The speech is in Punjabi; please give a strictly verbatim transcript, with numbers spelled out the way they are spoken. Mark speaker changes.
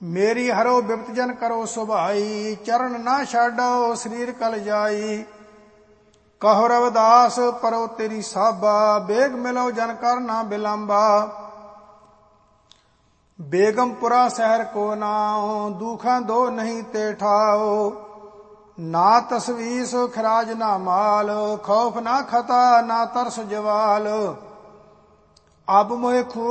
Speaker 1: ਮੇਰੀ ਹਰੋ ਬਿਪਤ ਜਨ ਕਰੋ ਸੁਭਾਈ, ਚਰਨ ਨਾ ਛਾਡੋ ਸਰੀਰ ਕਲ ਜਾਈ। ਕਹੋ ਰਵਿਦਾਸ ਪਰੋ ਤੇਰੀ ਸਾਬਾ, ਬੇਗ ਮਿਲੋ ਜਨ ਕਰ ਨਾ ਬਿਲੰਬਾ। ਬੇਗਮਪੁਰਾ ਸ਼ਹਿਰ ਕੋ ਨਾਉ, ਦੁਖਾਂ ਦੋ ਨਹੀਂ ਤੇ ਠਾਓ। ਨਾ ਤਸਵੀਸ ਖਰਾਜ ਨਾ ਮਾਲ, ਖੌਫ ਨਾ ਖਤਾ ਨਾ ਤਰਸ ਜਵਾਲ। ਅਬ ਮੋਹਿ